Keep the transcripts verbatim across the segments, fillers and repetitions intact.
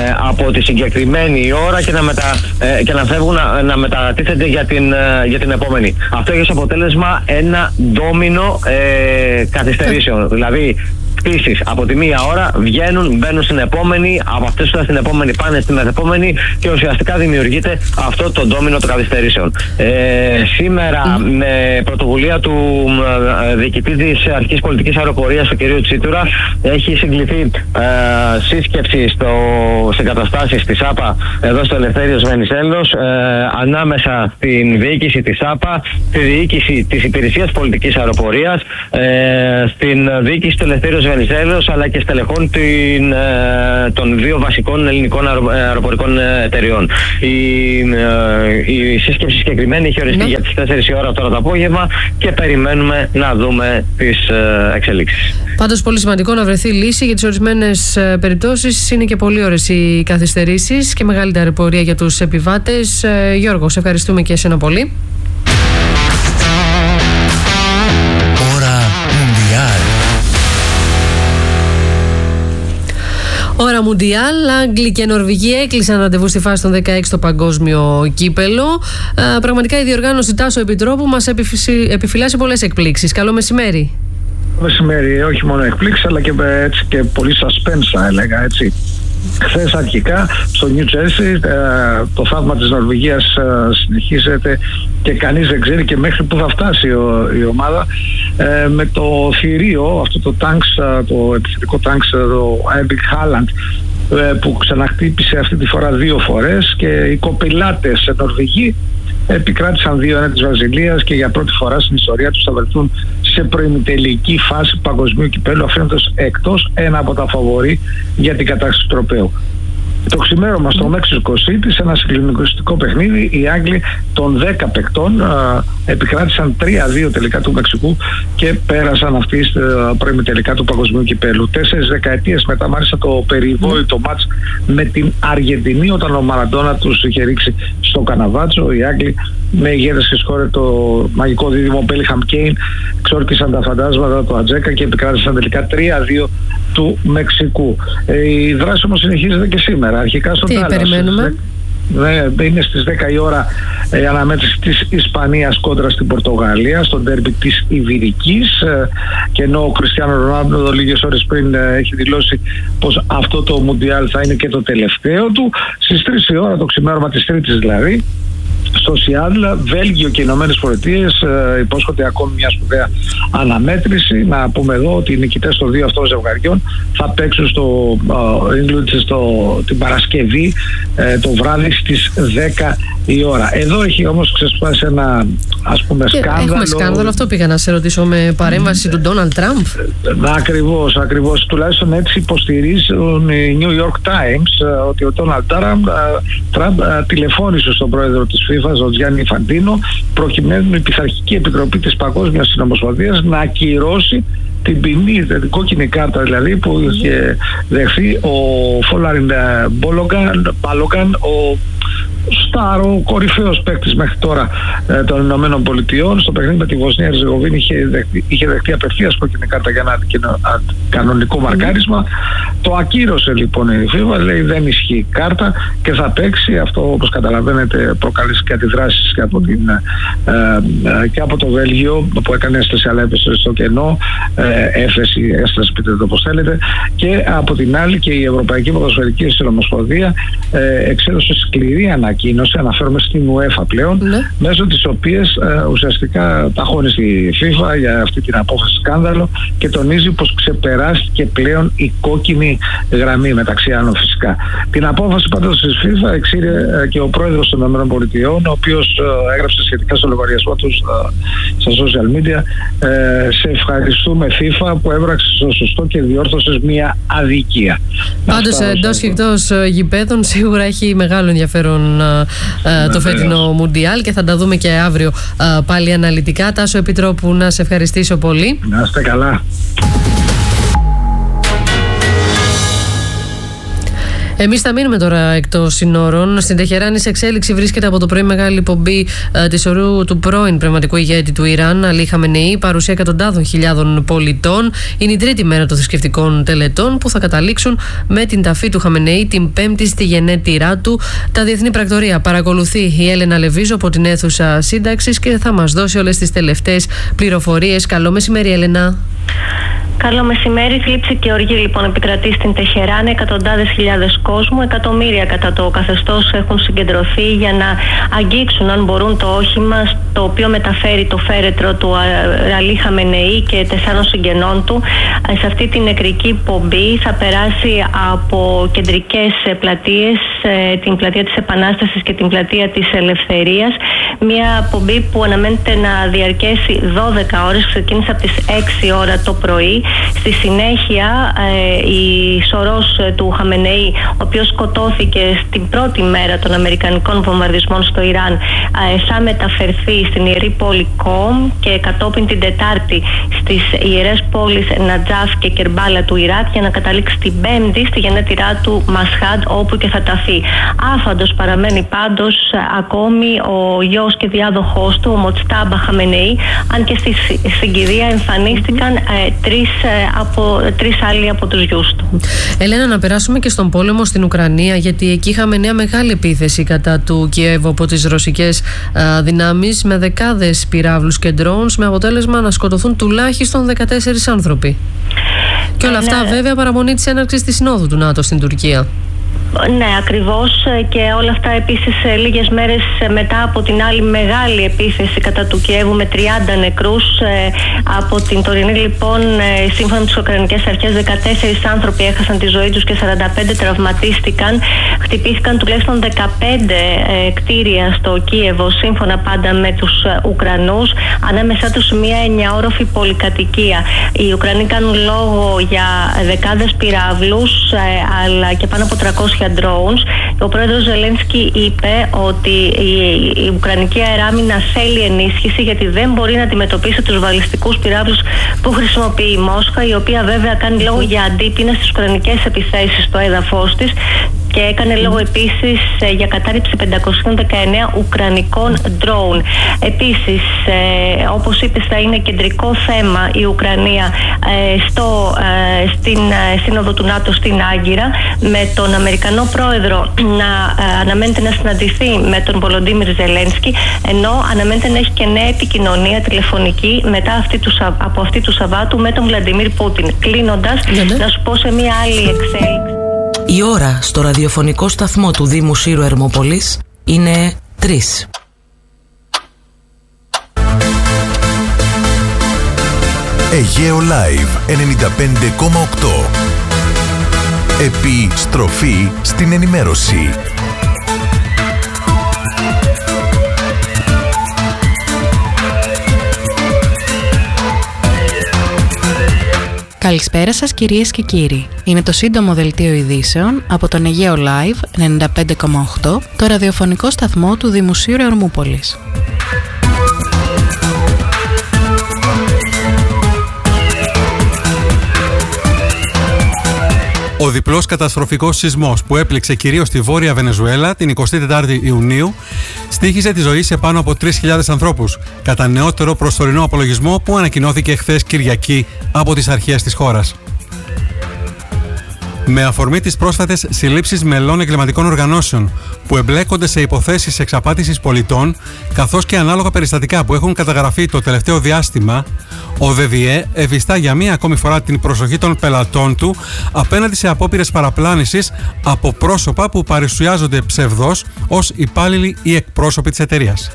από τη συγκεκριμένη ώρα και να, μετα, ε, και να φεύγουν να, να μετατίθενται για την, ε, για την επόμενη. Αυτό έχει ως αποτέλεσμα ένα ντόμινο ε, καθυστερήσεων. Δηλαδή, πτήσεις από τη μία ώρα βγαίνουν, μπαίνουν στην επόμενη, από αυτές που ήταν στην επόμενη πάνε στην μεθεπόμενη και ουσιαστικά δημιουργείται αυτό το ντόμινο των καθυστερήσεων. Ε, σήμερα, mm. με πρωτοβουλία του ε, διοικητή της Αρχικής Πολιτικής Αεροπορίας, του κ. Τσίτουρα, έχει συγκληθεί ε, σύσκεψη στο, σε εγκαταστάσεις της ΑΠΑ εδώ στο Ελευθέριος Βενιζέλος, ε, ανάμεσα στην διοίκηση της ΑΠΑ, τη διοίκηση της Υπηρεσίας Πολιτικής Αεροπορίας, ε, στην διοίκηση του Ελευθέριος Βενιζέλος, αλλά και στελεχών την, ε, των δύο βασικών ελληνικών αερο, αεροπορικών εταιριών. Η, ε, η σύσκεψη συγκεκριμένη έχει οριστεί ναι. για τις τέσσερις η ώρα τώρα το απόγευμα και περιμένουμε να δούμε τις ε, εξελίξεις. Πάντως πολύ σημαντικό να βρεθεί λύση, για τις ορισμένες ε, περιπτώσεις είναι και πολύ ώρες οι καθυστερήσεις και μεγάλη ταλαιπωρία για τους επιβάτες. Ε, Γιώργο, σε ευχαριστούμε και εσένα πολύ. Ώρα Μουντιάλ. Ώρα Μουντιάλ, Άγγλοι και Νορβηγοί έκλεισαν ραντεβού στη φάση των δεκαέξι στο παγκόσμιο κύπελο. Ε, πραγματικά η διοργάνωση Τάσο Επιτρόπου μας επιφυλάσσει πολλές εκπλήξεις. Καλό μεσημέρι. Μεσημέρι, όχι μόνο εκπλήξεις, αλλά και, έτσι, και πολύ suspense, θα έλεγα έτσι. Χθες αρχικά στο Νιου Τζέρσι το θαύμα της Νορβηγίας ε, συνεχίζεται και κανείς δεν ξέρει και μέχρι που θα φτάσει ο, η ομάδα ε, με το θηρίο, αυτό το τάγκς, το επιθετικό τάγκς, το Erling Haaland, ε, που ξαναχτύπησε αυτή τη φορά δύο φορές, και οι κοπηλάτες Νορβηγοί επικράτησαν δύο ένα της Βραζιλίας και για πρώτη φορά στην ιστορία τους θα βρεθούν σε προημιτελική φάση παγκοσμίου κυπέλλου, αφήνοντας εκτός ένα από τα φαβορί για την κατάκτηση του τροπαίου. Το ξημέρωμα στο Mexico City, σε ένα συγκλονιστικό παιχνίδι, οι Άγγλοι των δέκα παικτών α, επικράτησαν τρία δύο τελικά του Μεξικού και πέρασαν αυτοί στα προημιτελικά του παγκοσμίου κυπέλλου. Τέσσερις δεκαετίες μετά, μάλιστα, το περιβόητο μάτς με την Αργεντινή, όταν ο Μαραντόνα τους είχε ρίξει στο καναβάτσο, οι Άγγλοι με ηγέτες στη χώρα το μαγικό δίδυμο Μπέλιγχαμ Κέιν ξόρκισαν τα φαντάσματα του Ατζέκα και επικράτησαν τελικά τρία δύο του Μεξικού. Ε, η δράση όμως συνεχίζεται και σήμερα. Αρχικά στο Τάλλας. Τι περιμένουμε? Ναι, είναι στις δέκα η ώρα η αναμέτρηση της Ισπανίας κόντρα στην Πορτογαλία στο ντέρμπι της Ιβηρικής, ε, και ενώ ο Κριστιάνο Ρονάλντο λίγες ώρες πριν ε, έχει δηλώσει πως αυτό το Μουντιάλ θα είναι και το τελευταίο του, στις τρεις η ώρα το ξημέρωμα της Τρίτης δηλαδή, στο Σιάντλ, Βέλγιο και Ηνωμένες Πολιτείες ε, υπόσχονται ακόμη μια σπουδαία αναμέτρηση. Να πούμε εδώ ότι οι νικητές των δύο αυτών ζευγαριών θα παίξουν στο Ιγκλουντ στο, την Παρασκευή ε, το βράδυ στις δέκα η ώρα. Εδώ έχει όμως ξεσπάσει ένα, ας πούμε, σκάνδαλο. Έχουμε σκάνδαλο, αυτό πήγα να σε ρωτήσω, με παρέμβαση του Ντόναλντ Τραμπ. Ακριβώς, ακριβώς. Τουλάχιστον έτσι υποστηρίζουν οι New York Times ότι ο Ντόναλντ Τραμπ τηλεφώνησε στον πρόεδρο της FIFA, τον Γιάννη Ιφαντίνο, προκειμένου η Πειθαρχική Επιτροπή της Παγκόσμιας Συνομοσπονδίας να ακυρώσει την ποινή, την κόκκινη κάρτα δηλαδή, που είχε δεχθεί ο Φόλαριν Μπάλογκαν, ο Στάρ, ο κορυφαίος παίκτης μέχρι τώρα ε, των Ηνωμένων Πολιτειών. Στο παιχνίδι με τη Βοσνία Ερζεγοβίνη είχε δεχτεί, είχε δεχτεί απευθείας κόκκινη κάρτα για ένα κανονικό μαρκάρισμα. Mm. Το ακύρωσε λοιπόν η FIFA, λέει δεν ισχύει κάρτα και θα παίξει. Αυτό, όπως καταλαβαίνετε, προκαλέσει και αντιδράσεις και από, την, ε, ε, και από το Βέλγιο, που έκανε έσταση αλλά έπεσε στο κενό, ε, έφεση, έσταση, πείτε το όπως θέλετε, και από την άλλη και η Ευρωπαϊκή Ποδοσφαιρική Συνομοσπονδία ε, εξέδωσε σκληρή ανακοίνωση, αναφέρομαι στην UEFA πλέον, ναι. μέσω της οποίας ε, ουσιαστικά ταχώνει στη FIFA για αυτή την απόφαση σκάνδαλο και τονίζει πως ξεπεράστηκε πλέον η κόκκινη γραμμή, μεταξύ άλλων φυσικά. Την απόφαση πάντως της FIFA εξήρε ε, και ο πρόεδρος των ΗΠΑ, ο οποίος ε, έγραψε σχετικά στο λογαριασμό του ε, στα social media ε, σε ευχαριστούμε FIFA που έβραξε στο σωστό και διόρθωσες μια αδικία. Πάντως εντός και εκτός γηπέδων σίγουρα έχει μεγάλο ενδιαφέρον uh, το φετινό Μουντιάλ και θα τα δούμε και αύριο uh, πάλι αναλυτικά. Τάσο Επιτρόπου, να σε ευχαριστήσω πολύ. Να είστε καλά. Εμείς θα μείνουμε τώρα εκτός συνόρων. Στην Τεχεράνη σε εξέλιξη βρίσκεται από το πρωί μεγάλη πομπή ε, της ορού του πρώην πνευματικού ηγέτη του Ιράν, Αλή Χαμενεή, παρουσία εκατοντάδων χιλιάδων πολιτών. Είναι η τρίτη μέρα των θρησκευτικών τελετών που θα καταλήξουν με την ταφή του Χαμενεή την Πέμπτη στη γενέτειρά του. Τα διεθνή πρακτορία παρακολουθεί η Έλενα Λεβίζο από την αίθουσα σύνταξης και θα μας δώσει όλες τις τελευταίες πληροφορίες. Καλό μεσημέρι, Έλενα. Καλό μεσημέρι. Θλίψη και οργή λοιπόν επικρατεί στην Τεχεράνη. Εκατοντάδες χιλιάδες κόσμου, εκατομμύρια κατά το καθεστώς έχουν συγκεντρωθεί για να αγγίξουν, αν μπορούν, το όχημα το οποίο μεταφέρει το φέρετρο του Αλή Χαμενεή και τεσσάρων συγγενών του. Σε αυτή την νεκρική πομπή θα περάσει από κεντρικές πλατείες, την πλατεία της Επανάστασης και την πλατεία της Ελευθερίας. Μια πομπή που αναμένεται να διαρκέσει δώδεκα ώρες, ξεκίνησε από τις έξι ώρα το πρωί. Στη συνέχεια ε, η σωρός του Χαμενεή, ο οποίος σκοτώθηκε στην πρώτη μέρα των αμερικανικών βομβαρδισμών στο Ιράν, ε, θα μεταφερθεί στην ιερή πόλη Κόμ και κατόπιν την Τετάρτη στις ιερές πόλεις Νατζάφ και Κερμπάλα του Ιράκ, για να καταλήξει την Πέμπτη στη γενέτειρά του Μασχάντ, όπου και θα ταφεί. Άφαντος παραμένει πάντως ε, ακόμη ο γιος και διάδοχός του, ο Μοτστάμπα Χαμενεή, αν και στη συγκυρία εμφανίστηκαν ε, τρεις, ε, από, τρεις άλλοι από τους γιους του. Έλενα, να περάσουμε και στον πόλεμο στην Ουκρανία, γιατί εκεί είχαμε νέα μεγάλη επίθεση κατά του Κιέβου από τις ρωσικές ε, δυνάμεις, με δεκάδες πυράβλους και ντρόουνς, με αποτέλεσμα να σκοτωθούν τουλάχιστον δεκατέσσερις άνθρωποι. Και όλα αυτά, βέβαια, παραμονή της έναρξης της Συνόδου του ΝΑΤΟ στην Τουρκία. Ναι, ακριβώς, και όλα αυτά επίσης λίγες μέρες μετά από την άλλη μεγάλη επίθεση κατά του Κιέβου με τριάντα νεκρούς. Από την τωρινή λοιπόν, σύμφωνα με τις Ουκρανικές αρχές, δεκατέσσερις άνθρωποι έχασαν τη ζωή τους και σαράντα πέντε τραυματίστηκαν. Χτυπήθηκαν τουλάχιστον δεκαπέντε κτίρια στο Κίεβο, σύμφωνα πάντα με τους Ουκρανούς, ανάμεσά τους μια εννιαόροφη πολυκατοικία. Οι Ουκρανοί κάνουν λόγο για δεκάδες πυράβλους, αλλά και πάνω από τριακόσια drones. Ο πρόεδρος Ζελένσκι είπε ότι η, η Ουκρανική αεράμινα θέλει ενίσχυση, γιατί δεν μπορεί να αντιμετωπίσει τους βαλιστικούς πυράβλους που χρησιμοποιεί η Μόσχα, η οποία βέβαια κάνει λόγο για αντίπεινα στις ουκρανικές επιθέσεις στο έδαφος της, και έκανε λόγο επίσης για κατάρριψη πεντακόσια δεκαεννέα ουκρανικών drone. Επίσης, ε, όπως είπες, θα είναι κεντρικό θέμα η Ουκρανία ε, στο, ε, στην ε, Σύνοδο του ΝΑΤΟ στην Άγκυρα, με τον Αμερικανό πρόεδρο να ε, αναμένεται να συναντηθεί με τον Βολοντίμιρ Ζελένσκι, ενώ αναμένεται να έχει και νέα επικοινωνία τηλεφωνική μετά αυτή του, από αυτή του Σαββάτου με τον Βλαντιμίρ Πούτιν. Κλείνοντας, mm-hmm. να σου πω σε μία άλλη εξέλιξη. Η ώρα στο ραδιοφωνικό σταθμό του Δήμου Σύρου Ερμόπολης είναι τρεις. Αιγαίο Live ενενήντα πέντε κόμμα οκτώ. Επιστροφή στην ενημέρωση. Καλησπέρα σας, κυρίες και κύριοι. Είναι το σύντομο δελτίο ειδήσεων από τον Αιγαίο Live ενενήντα πέντε κόμμα οκτώ, το ραδιοφωνικό σταθμό του Δήμου Σύρου Ερμούπολης. Ο διπλός καταστροφικός σεισμός που έπληξε κυρίως στη Βόρεια Βενεζουέλα την εικοστή τετάρτη Ιουνίου στοίχιζε τη ζωή σε πάνω από τρεις χιλιάδες ανθρώπους, κατά νεότερο προσωρινό απολογισμό που ανακοινώθηκε χθες Κυριακή από τις αρχές της χώρας. Με αφορμή τις πρόσφατες συλλήψεις μελών εγκληματικών οργανώσεων που εμπλέκονται σε υποθέσεις εξαπάτησης πολιτών, καθώς και ανάλογα περιστατικά που έχουν καταγραφεί το τελευταίο διάστημα, ο ΔΔΕ ευιστά για μία ακόμη φορά την προσοχή των πελατών του απέναντι σε απόπειρες παραπλάνησης από πρόσωπα που παρουσιάζονται ψευδώς ως υπάλληλοι ή εκπρόσωποι της εταιρείας.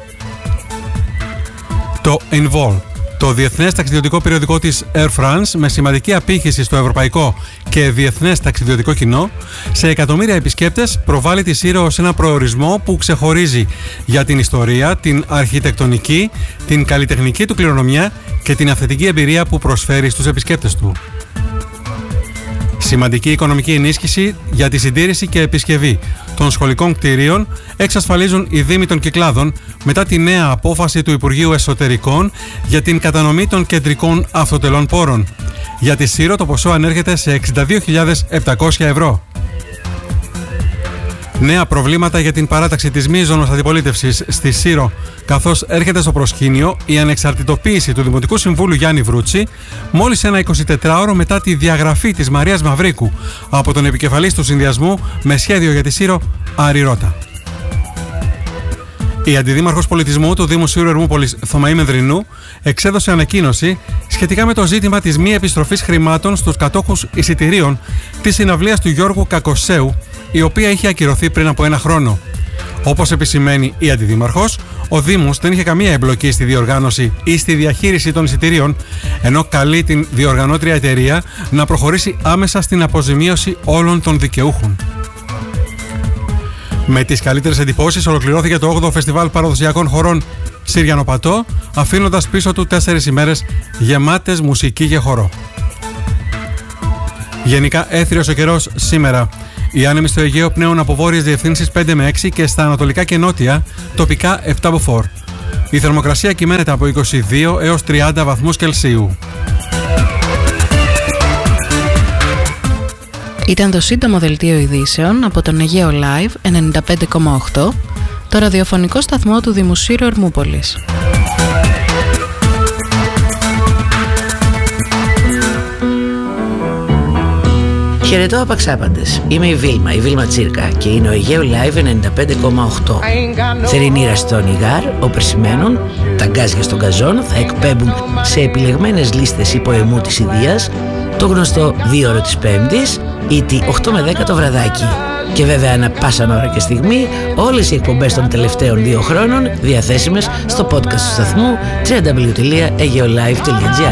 Το Envol, το διεθνές ταξιδιωτικό περιοδικό της Air France, με σημαντική απήχηση στο ευρωπαϊκό και διεθνές ταξιδιωτικό κοινό, σε εκατομμύρια επισκέπτες προβάλλει τη Σύρο ως ένα προορισμό που ξεχωρίζει για την ιστορία, την αρχιτεκτονική, την καλλιτεχνική του κληρονομιά και την αυθεντική εμπειρία που προσφέρει στους επισκέπτες του. Σημαντική οικονομική ενίσχυση για τη συντήρηση και επισκευή των σχολικών κτηρίων εξασφαλίζουν οι Δήμοι των Κυκλάδων μετά τη νέα απόφαση του Υπουργείου Εσωτερικών για την κατανομή των κεντρικών αυτοτελών πόρων. Για τη Σύρο το ποσό ανέρχεται σε εξήντα δύο χιλιάδες επτακόσια ευρώ. Νέα προβλήματα για την παράταξη της μείζωνος αντιπολίτευσης στη Σύρο, καθώς έρχεται στο προσκήνιο η ανεξαρτητοποίηση του Δημοτικού Συμβούλου Γιάννη Βρούτση, μόλις ένα εικοσιτετράωρο μετά τη διαγραφή της Μαρίας Μαυρίκου από τον επικεφαλής του συνδυασμού με σχέδιο για τη Σύρο, Άρη Ρώτα. Η Αντιδήμαρχος Πολιτισμού του Δήμου Σύρου Ερμούπολης, Θωμαή Μενδρινού, εξέδωσε ανακοίνωση σχετικά με το ζήτημα της μη επιστροφής χρημάτων στους κατόχους εισιτηρίων της συναυλίας του Γιώργου Κακοσέου, η οποία είχε ακυρωθεί πριν από ένα χρόνο. Όπως επισημαίνει η Αντιδήμαρχος, ο Δήμος δεν είχε καμία εμπλοκή στη διοργάνωση ή στη διαχείριση των εισιτηρίων, ενώ καλεί την διοργανώτρια εταιρεία να προχωρήσει άμεσα στην αποζημίωση όλων των δικαιούχων. Με τις καλύτερες εντυπώσεις ολοκληρώθηκε το όγδοο Φεστιβάλ Παραδοσιακών Χορών Συριανοπατώ, αφήνοντας πίσω του τέσσερις ημέρες γεμάτες μουσική και χορό. Γενικά έθριος ο καιρός σήμερα. Οι άνεμοι στο Αιγαίο πνέουν από βόρειες διευθύνσεις πέντε με έξι και στα ανατολικά και νότια τοπικά επτά μποφόρ. Η θερμοκρασία κυμαίνεται από είκοσι δύο έως τριάντα βαθμούς Κελσίου. Ήταν το σύντομο δελτίο ειδήσεων από τον Αιγαίο Live ενενήντα πέντε κόμμα οκτώ, το ραδιοφωνικό σταθμό του Δήμου Σύρου Ερμούπολης. Χαιρετώ απαξάπαντες. Είμαι η Βίλμα, η Βίλμα Τσίρκα και είναι ο Αιγαίο Live ενενήντα πέντε κόμμα οκτώ. Θερινή ραστόνι γάρ, οπερσημένων, τα γκάζια στον καζόν θα εκπέμπουν σε επιλεγμένες λίστες υποαιμού της Ιδείας το γνωστό δύο ώρο της Πέμπτης ή τη οκτώ με δέκα το βραδάκι. Και βέβαια ανά πάσα ώρα και στιγμή όλες οι εκπομπές των τελευταίων δύο χρόνων διαθέσιμες στο podcast του σταθμού double-u double-u double-u τελεία aegeolive τελεία gr.